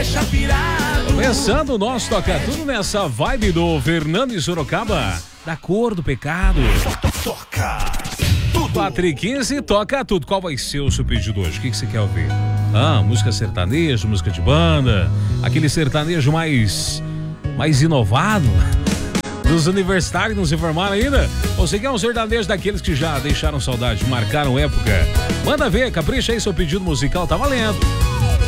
deixa pirado. Começando o nosso Toca Tudo nessa vibe do Fernando e Sorocaba, da cor do pecado. Toca tudo. 4h15, toca tudo. Qual vai ser o seu pedido hoje? O que você quer ouvir? Música sertaneja, música de banda, aquele sertanejo mais inovado. Dos universitários não se formaram ainda? Você quer um sertanejo daqueles que já deixaram saudade, marcaram época? Manda ver, capricha aí seu pedido musical, tá valendo.